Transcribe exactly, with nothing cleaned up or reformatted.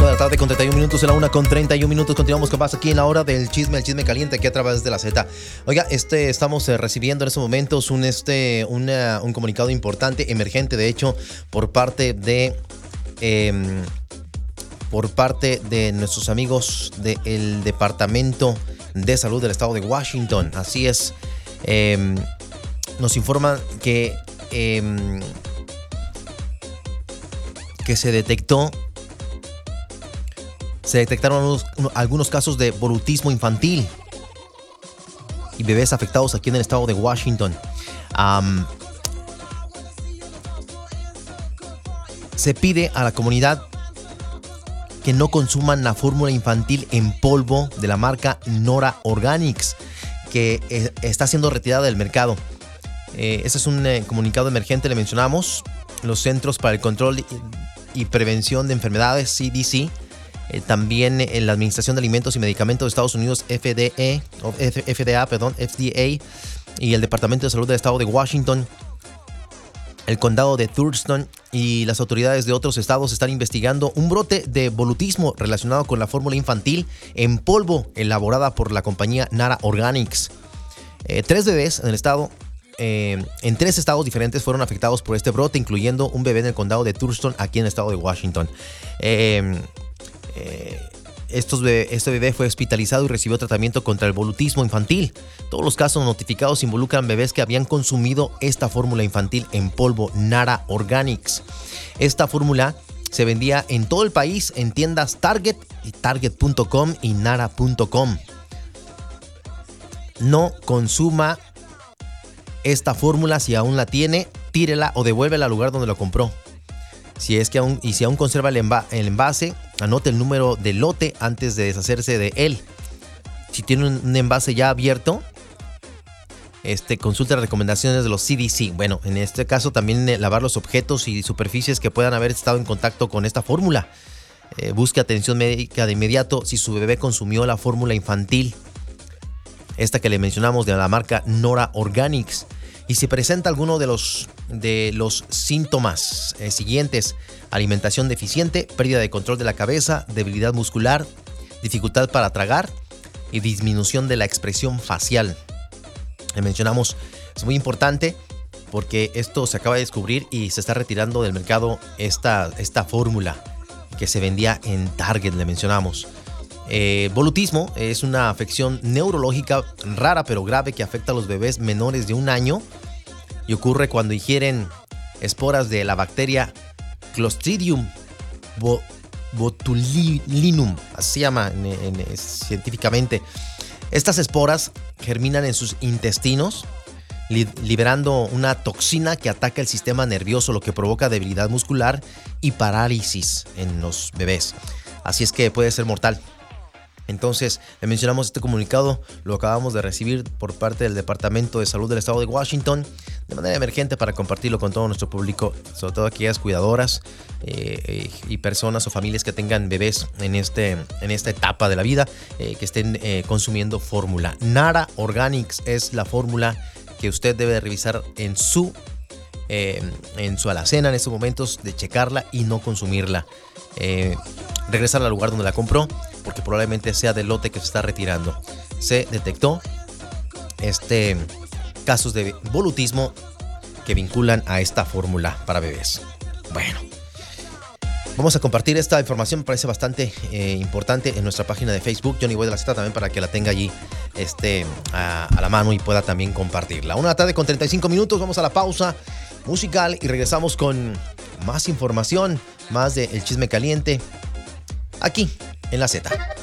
de la tarde con treinta y un minutos, en la una con treinta y un minutos. Continuamos con más aquí en la hora del chisme, el chisme caliente aquí a través de la Z. Oiga, este, estamos eh, recibiendo en estos momentos un, este, una, un comunicado importante, emergente, de hecho, por parte de... Eh, por parte de nuestros amigos del Departamento de Salud del Estado de Washington. Así es, eh, nos informan que, eh, que se detectó, se detectaron unos, algunos casos de brutismo infantil y bebés afectados aquí en el Estado de Washington. Um, se pide a la comunidad que no consuman la fórmula infantil en polvo de la marca Nora Organics, que eh, está siendo retirada del mercado. Eh, ese es un eh, comunicado emergente, le mencionamos. Los Centros para el Control y Prevención de Enfermedades, C D C, eh, también eh, la Administración de Alimentos y Medicamentos de Estados Unidos, F D A, F D A, perdón, F D A, y el Departamento de Salud del Estado de Washington, el condado de Thurston y las autoridades de otros estados están investigando un brote de volutismo relacionado con la fórmula infantil en polvo elaborada por la compañía Nara Organics. Eh, tres bebés en el estado, eh, en tres estados diferentes fueron afectados por este brote, incluyendo un bebé en el condado de Thurston, aquí en el estado de Washington. Eh, eh, Estos bebé, este bebé fue hospitalizado y recibió tratamiento contra el volutismo infantil. Todos los casos notificados involucran bebés que habían consumido esta fórmula infantil en polvo Nara Organics. Esta fórmula se vendía en todo el país en tiendas Target, target punto com y nara punto com. No consuma esta fórmula si aún la tiene, tírela o devuélvela al lugar donde lo compró. Si es que aún, y si aún conserva el, enva, el envase, anote el número de lote antes de deshacerse de él. Si tiene un, un envase ya abierto, este, consulte las recomendaciones de los C D C. Bueno, en este caso también eh, lavar los objetos y superficies que puedan haber estado en contacto con esta fórmula. Eh, busque atención médica de inmediato si su bebé consumió la fórmula infantil, esta que le mencionamos de la marca Nora Organics. Y si presenta alguno de los, de los síntomas eh, siguientes: alimentación deficiente, pérdida de control de la cabeza, debilidad muscular, dificultad para tragar y disminución de la expresión facial. Le mencionamos, es muy importante porque esto se acaba de descubrir y se está retirando del mercado esta, esta fórmula que se vendía en Target, le mencionamos. Eh, volutismo es una afección neurológica rara pero grave que afecta a los bebés menores de un año y ocurre cuando ingieren esporas de la bacteria Clostridium botulinum, así se llama en, en, en, científicamente. Estas esporas germinan en sus intestinos, li, liberando una toxina que ataca el sistema nervioso, lo que provoca debilidad muscular y parálisis en los bebés. Así es que puede ser mortal. Entonces, le mencionamos este comunicado, lo acabamos de recibir por parte del Departamento de Salud del Estado de Washington de manera emergente para compartirlo con todo nuestro público, sobre todo aquellas cuidadoras eh, y personas o familias que tengan bebés en, este, en esta etapa de la vida, eh, que estén eh, consumiendo fórmula. Nara Organics es la fórmula que usted debe revisar en su, eh, en su alacena en estos momentos, de checarla y no consumirla. Eh, regresar al lugar donde la compró, porque probablemente sea del lote que se está retirando. Se detectó este casos de volutismo que vinculan a esta fórmula para bebés. Bueno, vamos a compartir esta información, me parece bastante eh, importante, en nuestra página de Facebook, Johnny Boy de la Z, también para que la tenga allí este, a, a la mano y pueda también compartirla. Una tarde con treinta y cinco minutos, vamos a la pausa musical y regresamos con más información, más de El Chisme Caliente, aquí en la Z.